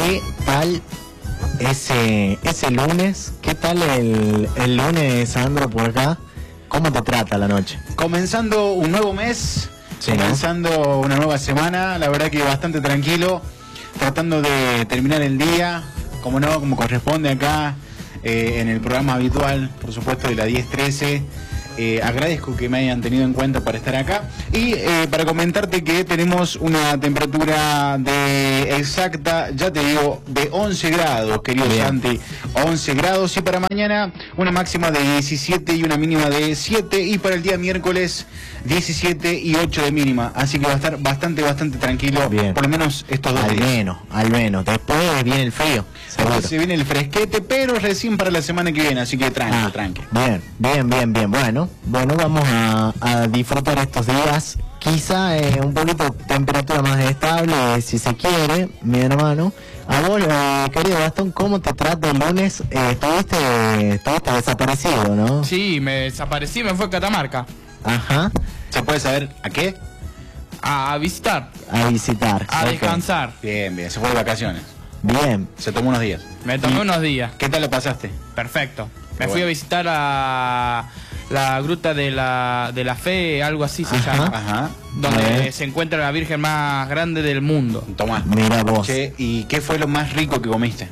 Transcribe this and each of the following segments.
¿Qué tal ese lunes? ¿Qué tal el lunes, Sandro, por acá? ¿Cómo te trata la noche? Comenzando un nuevo mes, sí, comenzando una nueva semana, la verdad que bastante tranquilo, tratando de terminar el día, como no, como corresponde acá en el programa habitual, por supuesto, de la 10-13. Agradezco que me hayan tenido en cuenta para estar acá y para comentarte que tenemos una temperatura de exacta, ya te digo, de 11 grados, querido Santi, 11 grados, y para mañana una máxima de 17 y una mínima de 7, y para el día miércoles 17 y 8 de mínima, así que va a estar bastante tranquilo. Bien. Por lo menos estos 2 días. Al menos, después viene el frío, seguro. Se viene el fresquete, pero recién para la semana que viene, así que tranqui. Bien, bueno, vamos a disfrutar estos días, quizá un poquito temperatura más estable, si se quiere, mi hermano. A vos, querido Gastón, ¿cómo te trata el lunes? Estuviste desaparecido, ¿no? Sí, me desaparecí, me fue a Catamarca. Ajá. ¿Se puede saber a qué? A visitar. A visitar. A descansar. Bien, se fue de vacaciones. Bien. Se tomó unos días. Me tomé unos días. ¿Qué tal lo pasaste? Perfecto. Me fui a visitar a la Gruta de la Fe, algo así se llama. Ajá. Donde se encuentra la Virgen más grande del mundo. Tomá. Mira vos. Che, ¿y qué fue lo más rico que comiste?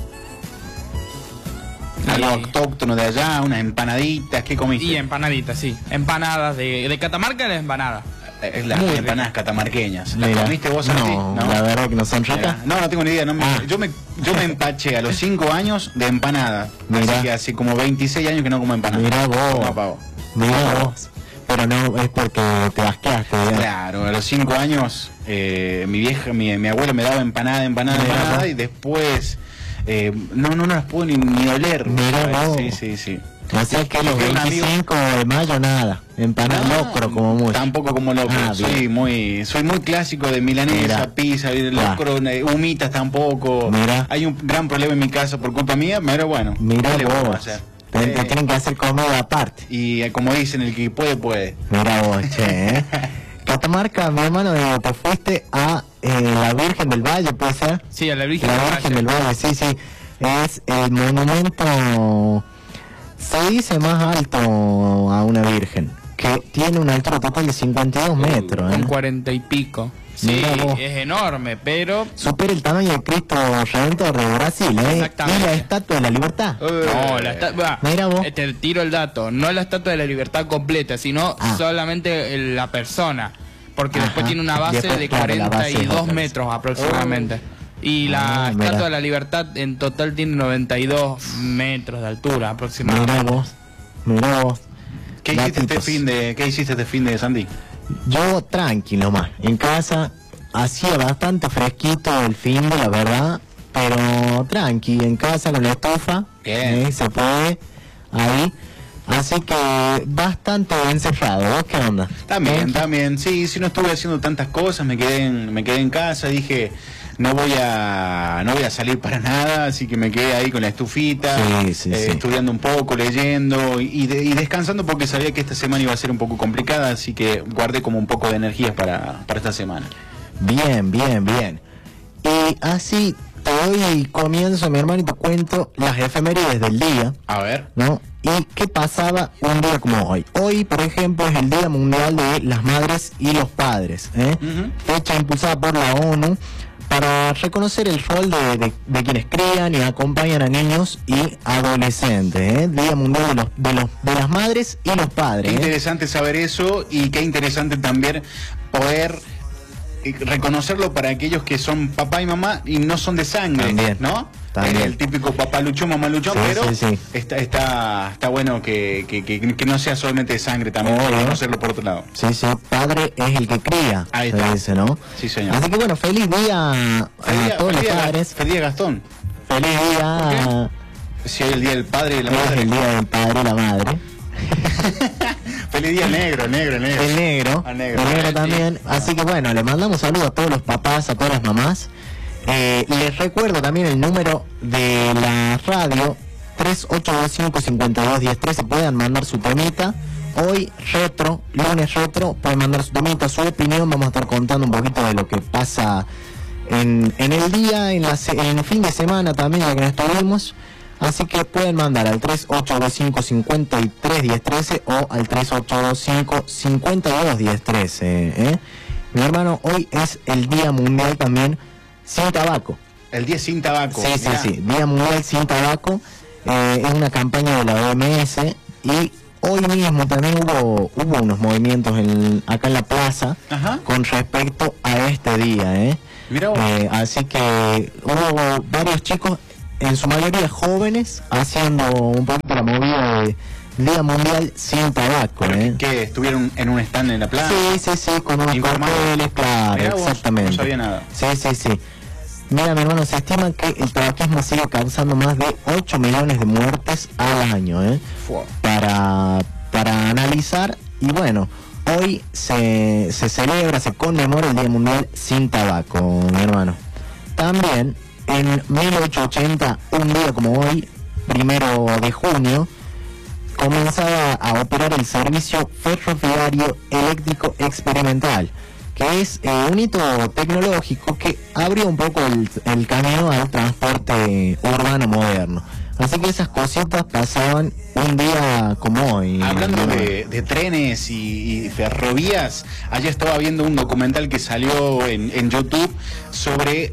Algo autóctono de allá, unas empanaditas, ¿qué comiste? Y empanaditas, sí. Empanadas de Catamarca, la empanada. Las empanadas catamarqueñas. ¿Las comiste vos, Santi? No, la verdad que no son ricas. No tengo ni idea. Yo me empaché a los 5 años de empanada. Así que hace como 26 años que no como empanada. Mira vos. Pero no es porque te asqueaste, ¿verdad? Claro, a los 5 años mi abuela me daba empanada y después no las puedo ni oler. Mira vos. Sí. O sea que los 25 de mayo nada, empanada locro como mucho. Tampoco como locro, soy muy clásico de milanesa, pizza, locro, humitas tampoco. Hay un gran problema en mi casa por culpa mía, pero bueno. Mira vos, te tienen que hacer comida aparte. Y como dicen, el que puede. Mira vos, che, Catamarca, mi hermano, te fuiste a la Virgen del Valle, ¿puede ser? Sí, a la Virgen del Valle, sí. Es el monumento, se dice, más alto a una virgen, que tiene una altura total de 52 metros. Con 40 y pico. Sí, es enorme, pero supera el tamaño de Cristo Redentor de Brasil, Exactamente. Y la Estatua de la Libertad. No, la estatua. Mira vos. Te tiro el dato. No la Estatua de la Libertad completa, sino solamente la persona. Porque después tiene una base de 42 metros aproximadamente. Y la Estatua de la Libertad en total tiene 92 metros de altura aproximadamente. Mira vos. ¿Qué hiciste este fin de Sandy? Yo tranquilo más, en casa hacía bastante fresquito el fin de, la verdad, pero tranqui, en casa con la estufa, se puede, ahí, así que bastante encerrado. ¿Vos qué onda? También, sí, no estuve haciendo tantas cosas, me quedé en casa, dije, no voy a salir para nada, así que me quedé ahí con la estufita, estudiando un poco, leyendo y descansando, porque sabía que esta semana iba a ser un poco complicada, así que guardé como un poco de energías para esta semana. Bien. Y así te doy comienzo, mi hermano, y te cuento las efemérides del día. A ver. ¿No? ¿Y qué pasaba un día como hoy? Hoy, por ejemplo, es el Día Mundial de las Madres y los Padres, fecha impulsada por la ONU para reconocer el rol de quienes crían y acompañan a niños y adolescentes. Día Mundial de las Madres y los Padres. Qué interesante saber eso, y qué interesante también poder reconocerlo para aquellos que son papá y mamá y no son de sangre, también, ¿no? También. El típico papá luchón, mamá luchón, pero está bueno que no sea solamente de sangre, también reconocerlo por otro lado. Sí, padre es el que cría, ahí está. Dice, ¿no? Sí, señor. Así que bueno, feliz día a todos los padres. Feliz día, Gastón. Feliz día. Si hoy es el día del padre y la madre. Es el día del padre y la madre. Feliz día negro. El negro también. Así que bueno, le mandamos saludos a todos los papás, a todas las mamás. Les recuerdo también el número de la radio, 3825-521013. Pueden mandar su temita. Hoy lunes retro, pueden mandar su temita, su opinión. Vamos a estar contando un poquito de lo que pasa en el día, en el fin de semana también, la que nos estuvimos. Así que pueden mandar al 3825-531013 o al 3825-521013. Mi hermano, hoy es el Día Mundial también sin tabaco. El día sin tabaco. Sí, sí, sí. Día Mundial sin tabaco. Es una campaña de la OMS y hoy mismo también hubo unos movimientos acá en la plaza. Ajá. Con respecto a este día. Mirá vos. Así que hubo varios chicos, en su mayoría jóvenes, haciendo un poco la movida de Día Mundial sin tabaco. ¿Que estuvieron en un stand en la plaza? Sí, con unos carteles, claro, mirá exactamente. Vos, no sabía nada. Sí. Mira, mi hermano, se estima que el tabaquismo sigue causando más de 8 millones de muertes al año, para analizar. Y bueno, hoy se celebra, se conmemora el Día Mundial sin tabaco, mi hermano. También, en 1880, un día como hoy, 1 de junio, comenzaba a operar el servicio ferroviario eléctrico experimental, que es un hito tecnológico que abrió un poco el camino al transporte urbano moderno. Así que esas cositas pasaban un día como hoy. Hablando de trenes y ferrovías, ayer estaba viendo un documental que salió en YouTube sobre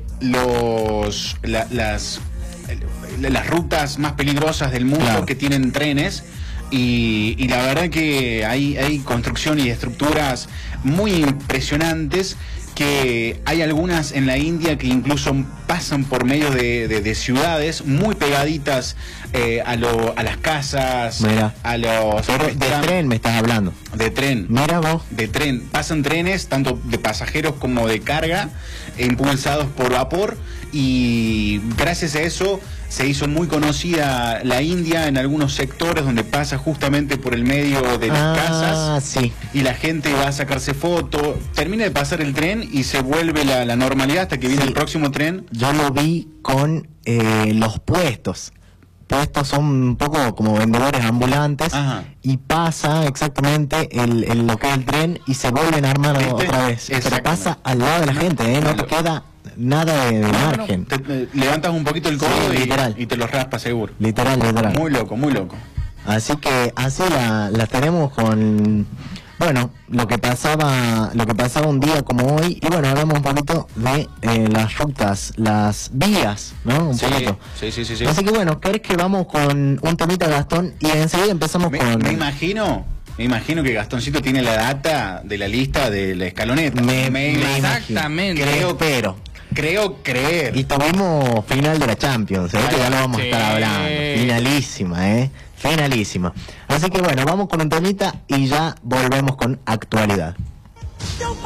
las rutas más peligrosas del mundo, claro, que tienen trenes. Y la verdad que hay construcción y estructuras muy impresionantes, que hay algunas en la India que incluso pasan por medio de ciudades muy pegaditas a las casas. Mira, a los... Pero de tren me estás hablando. De tren. Mira vos. De tren. Pasan trenes, tanto de pasajeros como de carga, impulsados por vapor, y gracias a eso se hizo muy conocida la India en algunos sectores donde pasa justamente por el medio de las casas. Sí. Y la gente va a sacarse fotos, termina de pasar el tren y se vuelve la normalidad hasta que viene el próximo tren. Yo lo vi con los puestos. Puestos son un poco como vendedores ambulantes. Ajá. Y pasa exactamente lo que es el tren y se vuelven a armar otra vez. Pero pasa al lado de la gente, no te queda nada de margen. Te levantas un poquito el codo, sí, y te lo raspas seguro. Literal. Muy loco. Así que así la tenemos con, bueno, lo que pasaba un día como hoy. Y bueno, hablamos un poquito de las rutas, las vías, ¿no? Un poquito. Sí. Así que bueno, ¿querés que vamos con un temita, Gastón? Y enseguida empezamos con... Me imagino que Gastoncito tiene la data de la lista de la escaloneta. Exactamente. Creo creer. Y tuvimos final de la Champions, que ya lo vamos a estar hablando. Finalísima. Así que bueno, vamos con un temita y ya volvemos con actualidad.